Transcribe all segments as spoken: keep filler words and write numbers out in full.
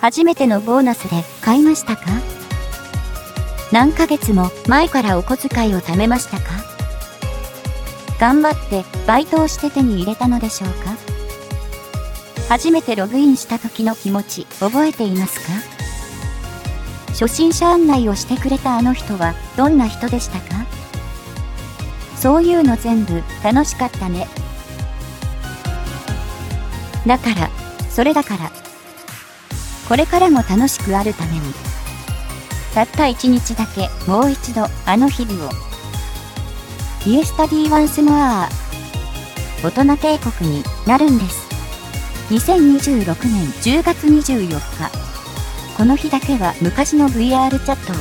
初めてのボーナスで買いましたか？何ヶ月も前からお小遣いを貯めましたか？頑張ってバイトをして手に入れたのでしょうか？初めてログインした時の気持ち覚えていますか？初心者案内をしてくれたあの人はどんな人でしたか？そういうの全部楽しかったね。だから、それだから。これからも楽しくあるために。たった一日だけもう一度あの日々を。イエスタディワンスモア。大人帝国になるんです。にせんにじゅうろくねんじゅうがつにじゅうよっか。この日だけは昔の ブイアール チャットを。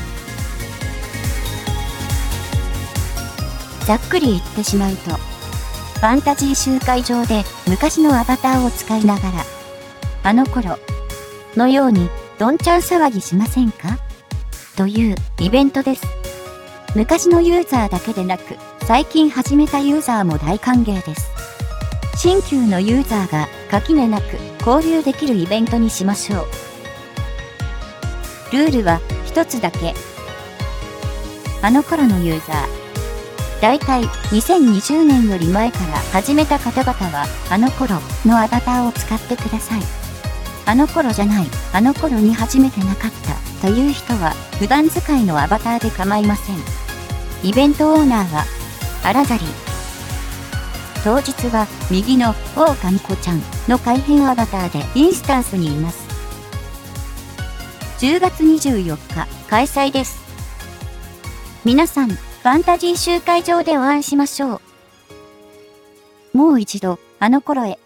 ざっくり言ってしまうと、ファンタジー集会場で昔のアバターを使いながら、あの頃のようにどんちゃん騒ぎしませんか？というイベントです。昔のユーザーだけでなく、最近始めたユーザーも大歓迎です。新旧のユーザーが垣根なく交流できるイベントにしましょう。ルールは一つだけ。あの頃のユーザー。だいたいにせんにじゅうねんより前から始めた方々は、あの頃のアバターを使ってください。あの頃じゃない、あの頃に始めてなかったという人は、普段使いのアバターで構いません。イベントオーナーは、アラザリ。当日は、右の、オオカミコちゃんの改変アバターでインスタンスにいます。じゅうがつにじゅうよっか、開催です。皆さん、ファンタジー集会場でお会いしましょう。もう一度、あの頃へ。